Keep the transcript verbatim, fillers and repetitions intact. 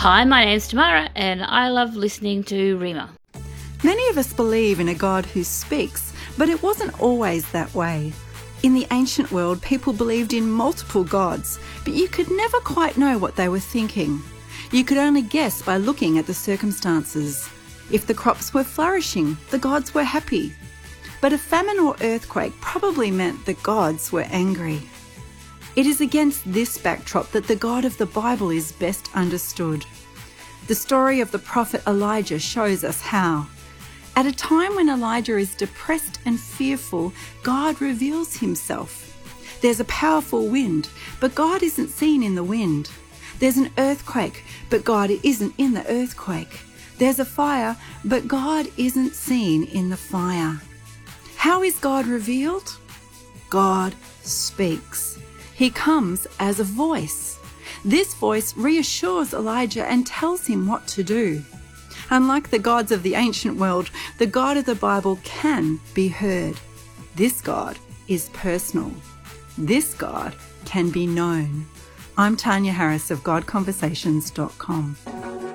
Hi, my name's Tamara and I love listening to Rhema. Many of us believe in a God who speaks, but it wasn't always that way. In the ancient world, people believed in multiple gods, but you could never quite know what they were thinking. You could only guess by looking at the circumstances. If the crops were flourishing, the gods were happy. But a famine or earthquake probably meant the gods were angry. It is against this backdrop that the God of the Bible is best understood. The story of the prophet Elijah shows us how. At a time when Elijah is depressed and fearful, God reveals himself. There's a powerful wind, but God isn't seen in the wind. There's an earthquake, but God isn't in the earthquake. There's a fire, but God isn't seen in the fire. How is God revealed? God speaks. He comes as a voice. This voice reassures Elijah and tells him what to do. Unlike the gods of the ancient world, the God of the Bible can be heard. This God is personal. This God can be known. I'm Tanya Harris of God Conversations dot com.